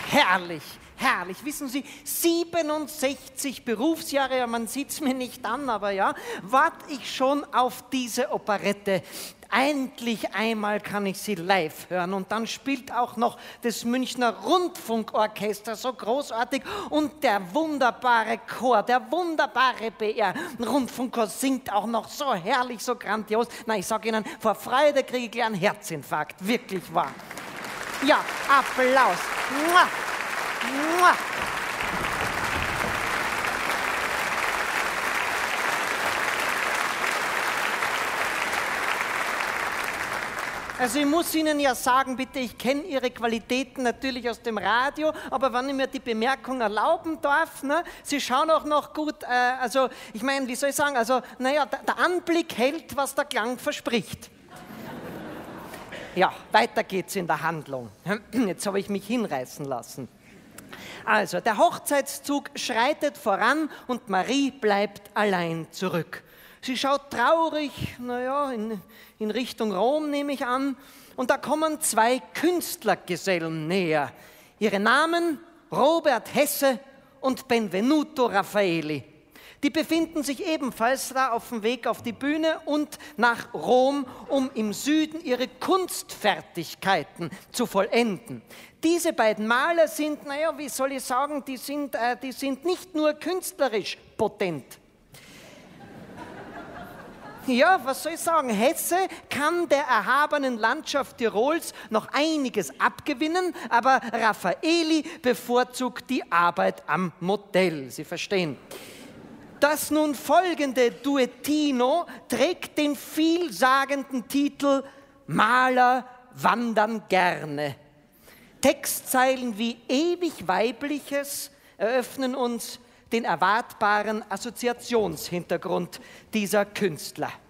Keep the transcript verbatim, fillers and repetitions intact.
herrlich, herrlich. Wissen Sie, siebenundsechzig Berufsjahre, ja, man sieht es mir nicht an, aber ja, warte ich schon auf diese Operette. Endlich einmal kann ich sie live hören und dann spielt auch noch das Münchner Rundfunkorchester so großartig und der wunderbare Chor, der wunderbare B R-Rundfunkchor singt auch noch so herrlich, so grandios. Na, ich sage Ihnen, vor Freude kriege ich gleich einen Herzinfarkt, wirklich wahr. Ja, Applaus. Mua. Mua. Also ich muss Ihnen ja sagen, bitte, ich kenne Ihre Qualitäten natürlich aus dem Radio, aber wenn ich mir die Bemerkung erlauben darf, ne, Sie schauen auch noch gut, äh, also ich meine, wie soll ich sagen, also naja, der, der Anblick hält, was der Klang verspricht. Ja, weiter geht's in der Handlung. Jetzt habe ich mich hinreißen lassen. Also, der Hochzeitszug schreitet voran und Marie bleibt allein zurück. Sie schaut traurig, naja, in, in Richtung Rom nehme ich an, und da kommen zwei Künstlergesellen näher. Ihre Namen Robert Hesse und Benvenuto Raffaeli. Die befinden sich ebenfalls da auf dem Weg auf die Bühne und nach Rom, um im Süden ihre Kunstfertigkeiten zu vollenden. Diese beiden Maler sind, naja, wie soll ich sagen, die sind, äh, die sind nicht nur künstlerisch potent. Ja, was soll ich sagen? Hesse kann der erhabenen Landschaft Tirols noch einiges abgewinnen, aber Raffaeli bevorzugt die Arbeit am Modell. Sie verstehen. Das nun folgende Duettino trägt den vielsagenden Titel Maler wandern gerne. Textzeilen wie ewig Weibliches eröffnen uns den erwartbaren Assoziationshintergrund dieser Künstler.